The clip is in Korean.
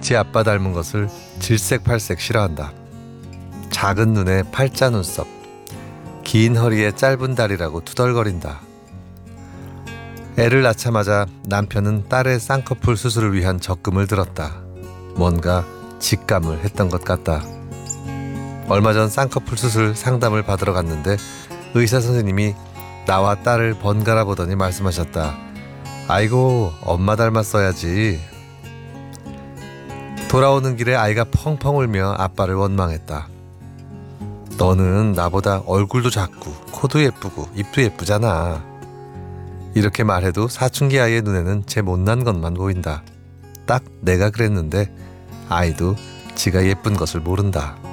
지 아빠 닮은 것을 질색팔색 싫어한다. 작은 눈에 팔자 눈썹, 긴 허리에 짧은 다리라고 투덜거린다. 애를 낳자마자 남편은 딸의 쌍꺼풀 수술을 위한 적금을 들었다. 뭔가 직감을 했던 것 같다. 얼마 전 쌍꺼풀 수술 상담을 받으러 갔는데 의사 선생님이 나와 딸을 번갈아 보더니 말씀하셨다. 아이고, 엄마 닮았어야지. 돌아오는 길에 아이가 펑펑 울며 아빠를 원망했다. 너는 나보다 얼굴도 작고 코도 예쁘고 입도 예쁘잖아. 이렇게 말해도 사춘기 아이의 눈에는 제 못난 것만 보인다. 딱 내가 그랬는데 아이도 지가 예쁜 것을 모른다.